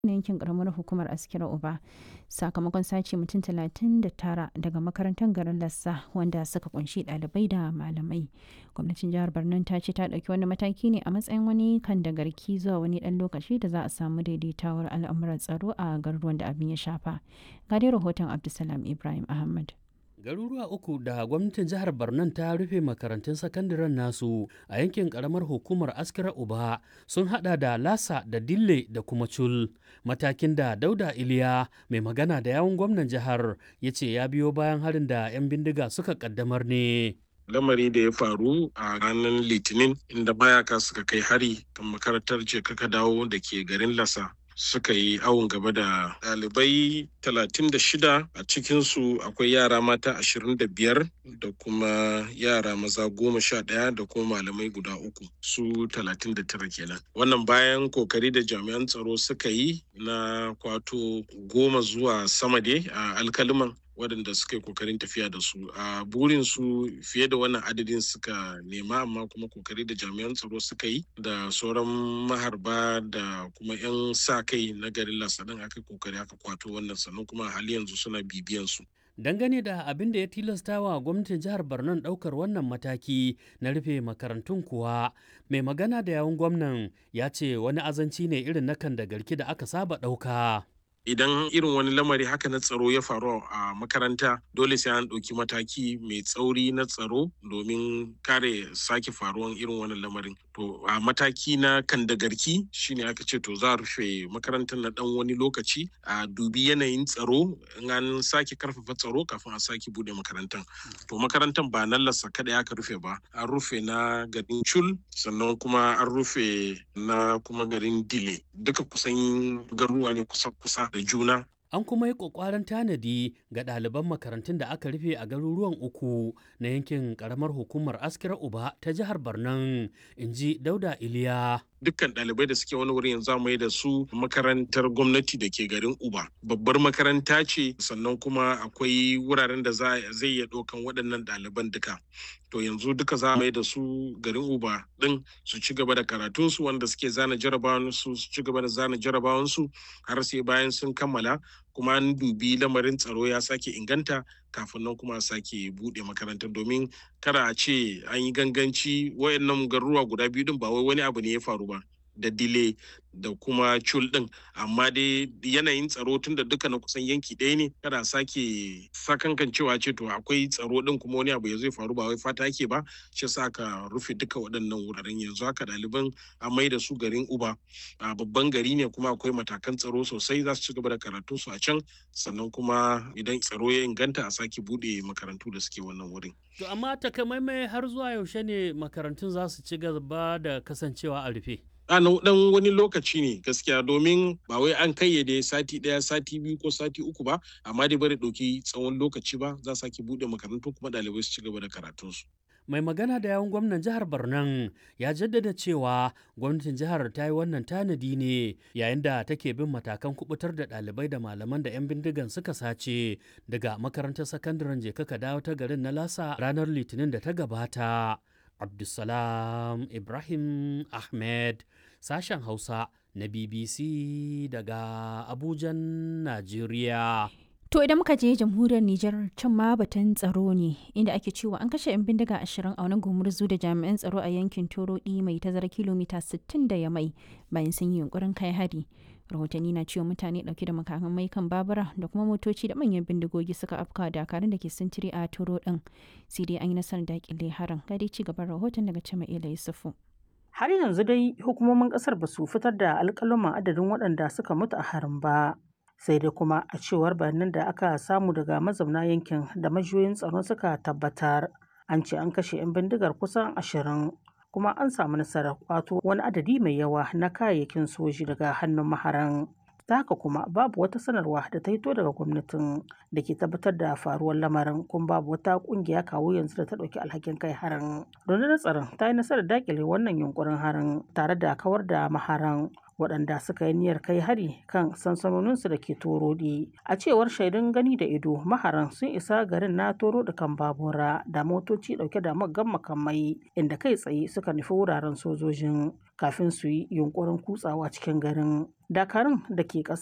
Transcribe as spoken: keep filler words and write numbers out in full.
na yankin karamar hukumar Askira Uba sakamakon sace mutum talatin da tara daga makarantar garin Lassa wanda suka kunshi ɗalibai da malamai. Gwamnatin jihar Borno ta ce ta ɗauki wani mataki ne a matsayin wani kan da garki zuwa wani ɗan lokaci da za a samu daidaitawar al'amuran tsaro a garuruwan da abin ya shafa. Ga dai rahoton Abdulsalam Ibrahim Ahmad. Garuruwa uku da gwamnatin jihar Barnan ta rufe makarantun sakandaren nasu a yankin karamar hukumar Askira Uba sun hada da Lasa da Dille da kuma Cul. Matakin da Dauda Iliya mai magana da yawun gwamnan jihar ya ce ya biyo bayan harin da 'yan bindiga suka kaddamar ne. Lamari da ya faru a ranar Litinin inda mayaka suka kai hari kan makarantar ce kaka dawo da ke garin Lasa. Suka yi awon gaba da ɗalibai talatin da shida, a cikinsu akwai yara mata ashirin da biyar da kuma yara maza goma sha ɗaya da kuma malamai guda uku, su talatin da tara kenan. Wannan bayan kokari da jami'an tsaro suka yi na kwato goma zuwa sama dai a alkaliman waɗanda suka yi kokarin tafiya da su. A burin su fiye da wannan adadin suka nema, amma kuma kokari da jami'an tsaro suka yi da sauran maharba da kuma 'yan sa kai na garin Lassa din aka kokari aka kwato wannan, sannan kuma hali yanzu suna bibiyan su. Dangane da abin da ya tilasta wa gwamnatin jihar Borno ɗaukar wannan mataki na rufe makarantun kuwa, mai magana da yawun gwamnan ya ce wani azanci ne irin na kan da garki da aka saba ɗauka. Idan irin wani lamari haka na tsaro ya faru a makaranta, dole sai an ɗauki mataki mai tsauri na tsaro domin kare sake faruwan irin wannan lamarin. To a mataki na kandagarki shine aka ce to za a rufe makarantar na ɗan wani lokaci a dubi yanayin tsaro, in an sake karfafa tsaro kafin a sake bude makarantar. To makarantar ba nan Lassa kada aka rufe ba, an rufe na garin Cul, sannan kuma an rufe na kuma garin Dile. Duka kusan garuruwa ne kusa-kusa da juna. An kuma yi ƙwaƙwaran tanadi ga ɗaliban makarantun da aka rufe a garuruwan uku na yankin ƙaramar hukumar Askira Uba ta jihar Barnan, in ji Dauda Iliya. Dukkan ɗalibai da suke wani wurin yanzu mai da su makarantar gwamnati da ke garin Uba. Babbar makaranta ce, sannan kuma akwai wuraren da zai iya ɗaukan waɗannan ɗaliban duka. To yanzu duka za mai da su garin Uba ɗin su ci gaba da karatunsu, wanda suke zana jarabawansu su ci gaba da zana jarabawansu har sai bayan sun kammala, kuma an dubi lamarin tsaro ya sake inganta kafin nan kuma a sake buɗe makarantar, domin kada a ce an yi ganganci. Wayannan garuruwa guda biyu din ba wai wani abu ne ya faru ba da Dile da kuma Cul din, amma dai yanayin tsaro tun da duka na kusan yanki ɗaya ne, kada sake sakankan cewa ce to akwai tsaro din kuma wani abu ya zai faru, ba wai fata ake ba, shi sa aka rufe duka waɗannan wuraren. Yanzu haka ɗaliban a mai da su garin Uba, a babban gari ne kuma akwai matakan tsaro sosai, za su ci gaba da karatu su a can, sannan kuma idan tsaro ya inganta a sake buɗe makarantu da suke wannan wurin. To amma takamaimai har zuwa yaushe ne makarantun za su ci gaba da kasancewa a rufe? a dan wani lokaci ne gaskiya, domin ba wai an kayyade sati daya sati biyu ko sati uku ba, amma dai bari dauki tsawon lokaci ba, za sake bude makarantu kuma dalibai su ci gaba da karatunsu. Mai magana da yawun gwamnan jihar Barnan ya jaddada cewa gwamnatin jihar ta yi wannan tanadi ne yayin da take bin matakan kubutar da ɗalibai da malaman da 'yan bindigan suka sace daga makarantar sakandaren Jeka dawo ta garin na Lasa ranar Litinin da ta gabata. Abdulsalam Ibrahim Ahmed, sashen Hausa na B B C daga Abujan, Najeriya. To idan muka je jamhuriyar Nijar, can ma batun tsaro ne, inda ake cewa an kashe 'yan bindiga ashirin a wani gumurzu da jami'an tsaro a yankin Torodi mai tazara kilomita sittin da Yamai bayan sun yi yunkurin kai hari. Rahotanni na cewa mutane dauke da makamai kan babura da kuma motoci da manyan bindigogi suka afka dakarun da ke sintiri a Toro din. Sai dai an yi nasarar dakile harin. Ga dai ci gaban rahoton daga Jama'ila Yusufu. Har yanzu dai hukumomin kasar ba su fitar da alƙaluman adadin waɗanda suka mutu a harin ba. Sai dai kuma a cewar bayanan da aka samu daga mazauna yankin da majiyoyin tsaro suka tabbatar, an ce an kashe 'yan bindigar kusan ashirin, kuma an samu nasarar kwato wani adadi mai yawa na kayayyakin soji daga hannun maharan. Ta haka kuma babu wata sanarwa da ta hito daga gwamnatin da ke tabbatar da faruwar lamarin, kuma babu wata kungiya kawo yanzu da ta ɗauki alhakin kai harin. Rundunar tsaron ta yi nasarar dakile wannan yunkurin harin tare da kawar da maharan waɗanda suka yi niyyar kai hari kan sansanoninsu da ke Torodi. A cewar shaidun gani da ido, maharan sun isa garin na Toro da kan babura da motoci ɗauke da maggan makamai, inda kai tsaye suka nufi wuraren sojojin. kafin su yi yunkurin kutsawa cikin garin. Dakarun da ke ƙasa